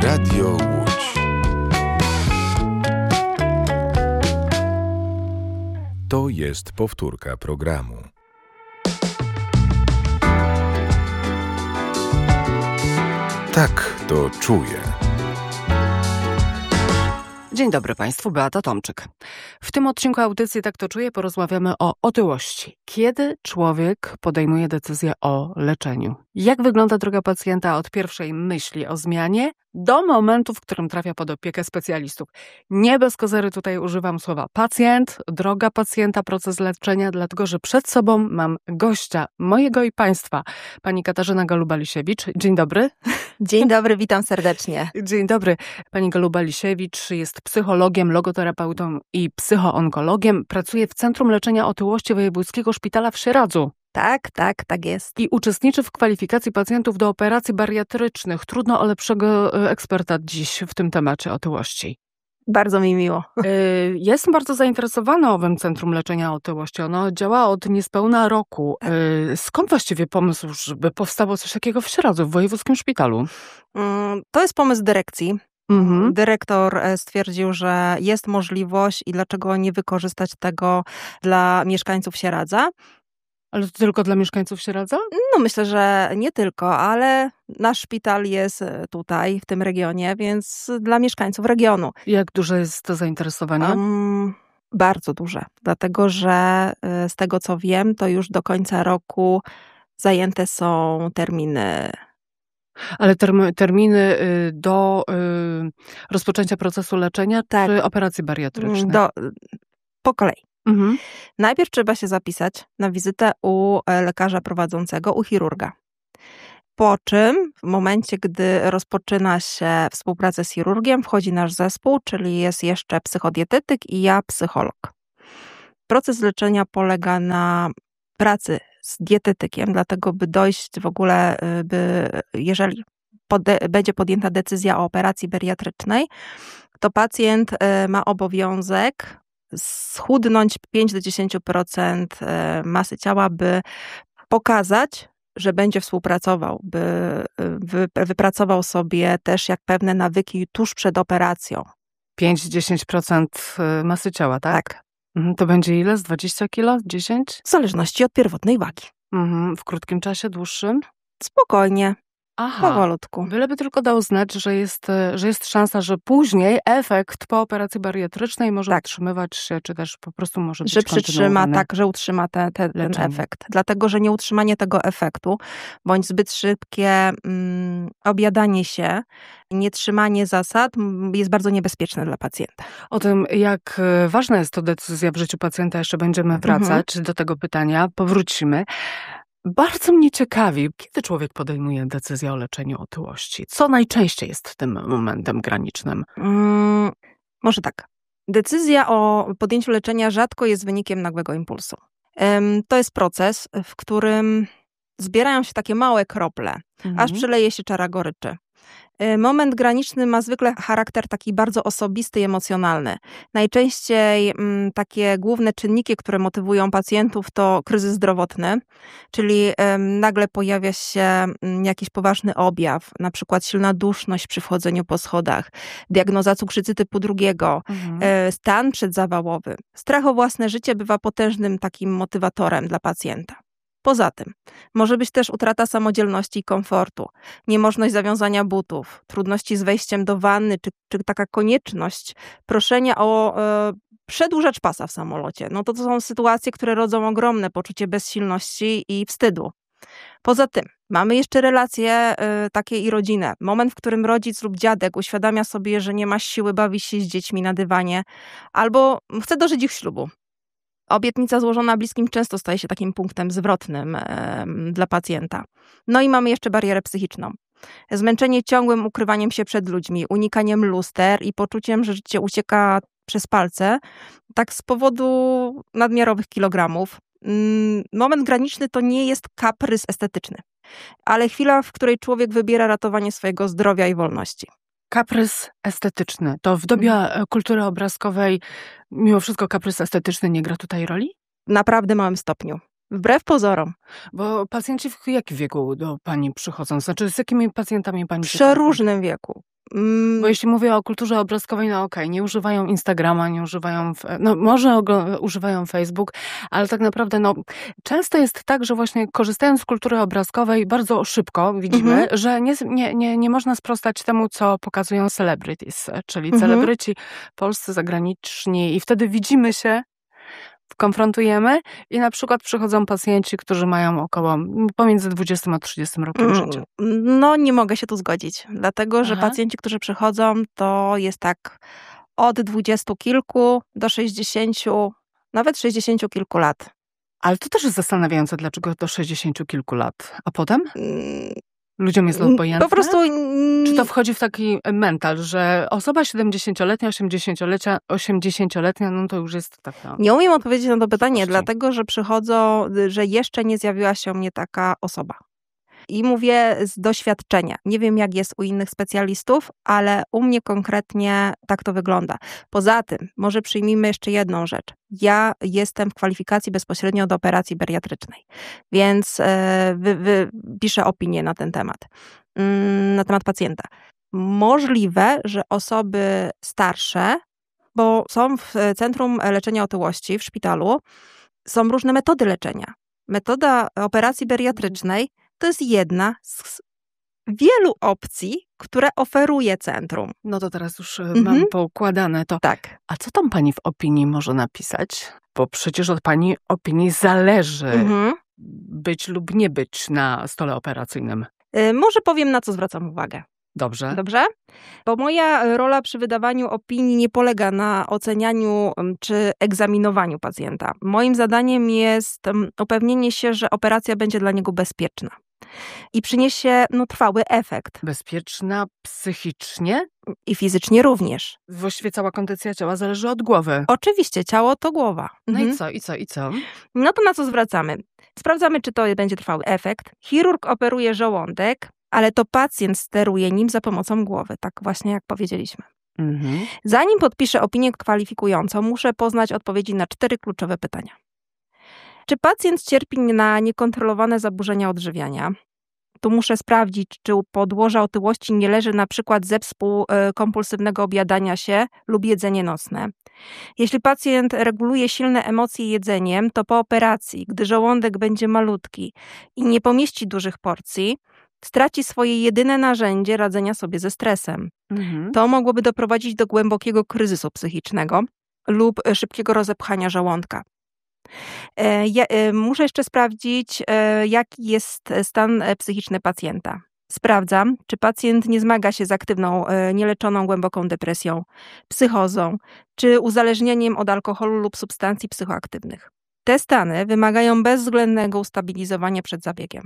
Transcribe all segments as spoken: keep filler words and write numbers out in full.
Radio Łódź. To jest powtórka programu. Tak to czuję. Dzień dobry Państwu, Beata Tomczyk. W tym odcinku audycji Tak to czuję porozmawiamy o otyłości. Kiedy człowiek podejmuje decyzję o leczeniu? Jak wygląda droga pacjenta od pierwszej myśli o zmianie do momentu, w którym trafia pod opiekę specjalistów? Nie bez kozery tutaj używam słowa pacjent, droga pacjenta, proces leczenia, dlatego że przed sobą mam gościa mojego i Państwa, pani Katarzyna Galuba-Lisiewicz. Dzień dobry. Dzień dobry, witam serdecznie. Dzień dobry. Pani Galuba-Lisiewicz jest psychologiem, logoterapeutą i psychoonkologiem. Pracuje w Centrum Leczenia Otyłości Wojewódzkiego Szpitala w Sieradzu. Tak, tak, tak jest. I uczestniczy w kwalifikacji pacjentów do operacji bariatrycznych. Trudno o lepszego eksperta dziś w tym temacie otyłości. Bardzo mi miło. Jestem bardzo zainteresowana owym Centrum Leczenia Otyłości. Ono działa od niespełna roku. Skąd właściwie pomysł, żeby powstało coś takiego w Sieradzu, w Wojewódzkim Szpitalu? To jest pomysł dyrekcji. Mhm. Dyrektor stwierdził, że jest możliwość i dlaczego nie wykorzystać tego dla mieszkańców Sieradza. Ale to tylko dla mieszkańców Sieradza? No myślę, że nie tylko, ale nasz szpital jest tutaj, w tym regionie, więc dla mieszkańców regionu. Jak duże jest to zainteresowanie? Um, bardzo duże, dlatego że z tego co wiem, to już do końca roku zajęte są terminy. Ale term- terminy do y, rozpoczęcia procesu leczenia tak. czy operacji bariatrycznej? Do, po kolei. Mhm. Najpierw trzeba się zapisać na wizytę u lekarza prowadzącego, u chirurga. Po czym w momencie, gdy rozpoczyna się współpracę z chirurgiem, wchodzi nasz zespół, czyli jest jeszcze psychodietetyk i ja psycholog. Proces leczenia polega na pracy z dietetykiem, dlatego by dojść w ogóle, by, jeżeli pode- będzie podjęta decyzja o operacji bariatrycznej, to pacjent ma obowiązek schudnąć pięć do dziesięciu procent masy ciała, by pokazać, że będzie współpracował, by wypracował sobie też jak pewne nawyki tuż przed operacją. pięć do dziesięciu procent masy ciała, tak? Tak. Mhm. To będzie ile? Z dwadzieścia kilo? dziesięć? W zależności od pierwotnej wagi. Mhm. W krótkim czasie, dłuższym? Spokojnie. Aha, powolutku. Byleby tylko dał znać, że jest, że jest szansa, że później efekt po operacji bariatrycznej może tak. utrzymywać się, czy też po prostu może być Że przytrzyma, tak, że utrzyma te, te, ten efekt. Dlatego, że nieutrzymanie tego efektu, bądź zbyt szybkie mm, objadanie się, nietrzymanie zasad jest bardzo niebezpieczne dla pacjenta. O tym, jak ważna jest to decyzja w życiu pacjenta, jeszcze będziemy wracać mhm. do tego pytania, powrócimy. Bardzo mnie ciekawi, kiedy człowiek podejmuje decyzję o leczeniu otyłości. Co najczęściej jest tym momentem granicznym? Hmm, może tak. Decyzja o podjęciu leczenia rzadko jest wynikiem nagłego impulsu. Ym, to jest proces, w którym zbierają się takie małe krople, mhm. aż przeleje się czara goryczy. Moment graniczny ma zwykle charakter taki bardzo osobisty i emocjonalny. Najczęściej m, takie główne czynniki, które motywują pacjentów, to kryzys zdrowotny, czyli m, nagle pojawia się m, jakiś poważny objaw, na przykład silna duszność przy wchodzeniu po schodach, diagnoza cukrzycy typu drugiego, mhm. e, stan przedzawałowy. Strach o własne życie bywa potężnym takim motywatorem dla pacjenta. Poza tym może być też utrata samodzielności i komfortu, niemożność zawiązania butów, trudności z wejściem do wanny, czy, czy taka konieczność proszenia o e, przedłużacz pasa w samolocie. No to, to są sytuacje, które rodzą ogromne poczucie bezsilności i wstydu. Poza tym mamy jeszcze relacje y, takie i rodzinne. Moment, w którym rodzic lub dziadek uświadamia sobie, że nie ma siły bawić się z dziećmi na dywanie albo chce dożyć ich ślubu. Obietnica złożona bliskim często staje się takim punktem zwrotnym e, dla pacjenta. No i mamy jeszcze barierę psychiczną. Zmęczenie ciągłym ukrywaniem się przed ludźmi, unikaniem luster i poczuciem, że życie ucieka przez palce, tak z powodu nadmiarowych kilogramów. Moment graniczny to nie jest kaprys estetyczny, ale chwila, w której człowiek wybiera ratowanie swojego zdrowia i wolności. Kaprys estetyczny. To w dobie mhm. kultury obrazkowej mimo wszystko kaprys estetyczny nie gra tutaj roli? W naprawdę małym stopniu. Wbrew pozorom. Bo pacjenci w jakim wieku do pani przychodzą? Znaczy z jakimi pacjentami pani W przeróżnym wieku. Mm. Bo jeśli mówię o kulturze obrazkowej, no okej, okay, nie używają Instagrama, nie używają, no może używają Facebook, ale tak naprawdę no często jest tak, że właśnie korzystając z kultury obrazkowej bardzo szybko widzimy, mhm. że nie, nie, nie, nie można sprostać temu, co pokazują celebrities, czyli mhm. celebryci polscy, zagraniczni i wtedy widzimy się, konfrontujemy i na przykład przychodzą pacjenci, którzy mają około pomiędzy dwudziestym a trzydziestym rokiem mm, życia. No nie mogę się tu zgodzić, dlatego że Aha. pacjenci, którzy przychodzą, to jest tak od dwudziestu kilku do sześćdziesięciu, nawet sześćdziesięciu kilku lat. Ale to też jest zastanawiające, dlaczego do sześćdziesięciu kilku lat. A potem? Ludziom jest obojętne? Po prostu... Czy to wchodzi w taki mental, że osoba siedemdziesięcioletnia, osiemdziesięcioletnia, osiemdziesięcioletnia, no to już jest taka... Nie umiem odpowiedzieć na to pytanie, dlatego że przychodzą, że jeszcze nie zjawiła się u mnie taka osoba. I mówię z doświadczenia. Nie wiem, jak jest u innych specjalistów, ale u mnie konkretnie tak to wygląda. Poza tym, może przyjmijmy jeszcze jedną rzecz. Ja jestem w kwalifikacji bezpośrednio do operacji bariatrycznej, więc wy, wy, piszę opinię na ten temat, na temat pacjenta. Możliwe, że osoby starsze, bo są w Centrum Leczenia Otyłości w szpitalu, są różne metody leczenia. Metoda operacji bariatrycznej to jest jedna z wielu opcji, które oferuje centrum. No to teraz już mhm. mam poukładane to. Tak. A co tam pani w opinii może napisać? Bo przecież od pani opinii zależy mhm. być lub nie być na stole operacyjnym. Yy, może powiem, na co zwracam uwagę. Dobrze. Dobrze? Bo moja rola przy wydawaniu opinii nie polega na ocenianiu czy egzaminowaniu pacjenta. Moim zadaniem jest upewnienie się, że operacja będzie dla niego bezpieczna i przyniesie no, trwały efekt. Bezpieczna psychicznie? I fizycznie również. Właściwie cała kondycja ciała zależy od głowy. Oczywiście, ciało to głowa. No mhm. i co, i co, i co? No to na co zwracamy? Sprawdzamy, czy to będzie trwały efekt. Chirurg operuje żołądek, ale to pacjent steruje nim za pomocą głowy, tak właśnie jak powiedzieliśmy. Mhm. Zanim podpiszę opinię kwalifikującą, muszę poznać odpowiedzi na cztery kluczowe pytania. Czy pacjent cierpi na niekontrolowane zaburzenia odżywiania? Tu muszę sprawdzić, czy u podłoża otyłości nie leży na przykład zespół kompulsywnego objadania się lub jedzenie nocne. Jeśli pacjent reguluje silne emocje jedzeniem, to po operacji, gdy żołądek będzie malutki i nie pomieści dużych porcji, straci swoje jedyne narzędzie radzenia sobie ze stresem. Mhm. To mogłoby doprowadzić do głębokiego kryzysu psychicznego lub szybkiego rozepchania żołądka. Ja, muszę jeszcze sprawdzić, jaki jest stan psychiczny pacjenta. Sprawdzam, czy pacjent nie zmaga się z aktywną, nieleczoną głęboką depresją, psychozą, czy uzależnieniem od alkoholu lub substancji psychoaktywnych. Te stany wymagają bezwzględnego ustabilizowania przed zabiegiem.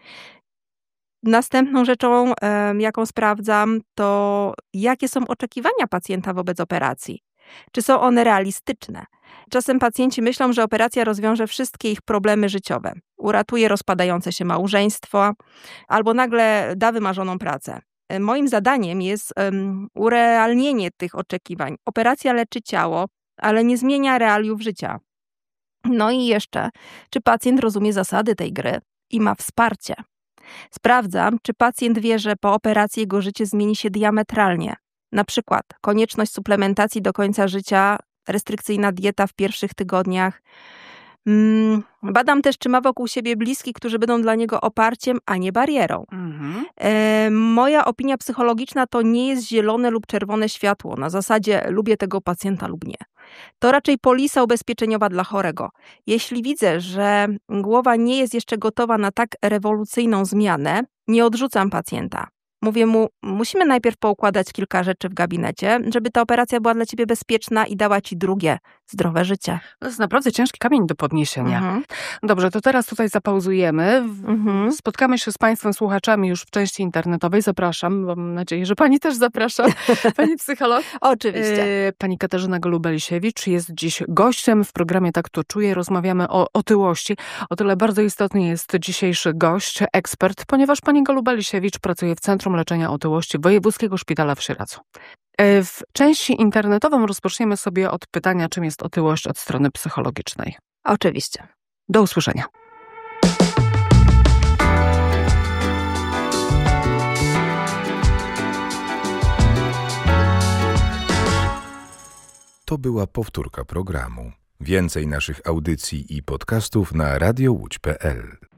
Następną rzeczą, jaką sprawdzam, to jakie są oczekiwania pacjenta wobec operacji. Czy są one realistyczne? Czasem pacjenci myślą, że operacja rozwiąże wszystkie ich problemy życiowe. Uratuje rozpadające się małżeństwo albo nagle da wymarzoną pracę. Moim zadaniem jest um, urealnienie tych oczekiwań. Operacja leczy ciało, ale nie zmienia realiów życia. No i jeszcze, czy pacjent rozumie zasady tej gry i ma wsparcie? Sprawdzam, czy pacjent wie, że po operacji jego życie zmieni się diametralnie. Na przykład konieczność suplementacji do końca życia, restrykcyjna dieta w pierwszych tygodniach. Badam też, czy ma wokół siebie bliskich, którzy będą dla niego oparciem, a nie barierą. Mhm. E, moja opinia psychologiczna to nie jest zielone lub czerwone światło. Na zasadzie lubię tego pacjenta lub nie. To raczej polisa ubezpieczeniowa dla chorego. Jeśli widzę, że głowa nie jest jeszcze gotowa na tak rewolucyjną zmianę, nie odrzucam pacjenta. Mówię mu, musimy najpierw poukładać kilka rzeczy w gabinecie, żeby ta operacja była dla ciebie bezpieczna i dała ci drugie, zdrowe życie. To jest naprawdę ciężki kamień do podniesienia. Mhm. Dobrze, to teraz tutaj zapauzujemy. Mhm. Spotkamy się z państwem słuchaczami już w części internetowej. Zapraszam, mam nadzieję, że pani też zaprasza. Pani psycholog. Oczywiście. Pani Katarzyna Golubelisiewicz jest dziś gościem w programie Tak to czuję. Rozmawiamy o otyłości. O tyle bardzo istotny jest dzisiejszy gość, ekspert, ponieważ pani Golubelisiewicz pracuje w Centrum Leczenia Otyłości Wojewódzkiego Szpitala w Sieradzu. W części internetową rozpoczniemy sobie od pytania, czym jest otyłość od strony psychologicznej. Oczywiście. Do usłyszenia. To była powtórka programu. Więcej naszych audycji i podcastów na radio łódź kropka pe el.